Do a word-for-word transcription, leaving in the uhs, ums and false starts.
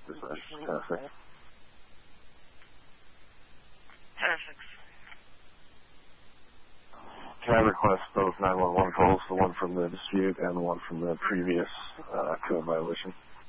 Dispatch, ten six. Perfect. Can I request both nine one one calls, the one from the dispute and the one from the previous uh, code violation?